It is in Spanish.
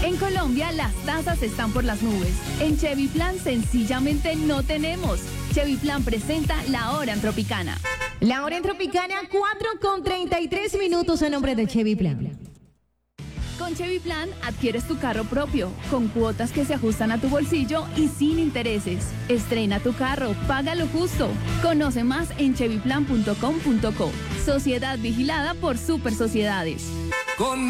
En Colombia las tasas están por las nubes. En Chevy Plan sencillamente no tenemos. Chevy Plan presenta La Hora en Tropicana. La Hora en Tropicana, 4:33 a nombre de Chevy Plan. Con Chevy Plan adquieres tu carro propio, con cuotas que se ajustan a tu bolsillo y sin intereses. Estrena tu carro, paga lo justo. Conoce más en chevyplan.com.co. Sociedad vigilada por Super Sociedades.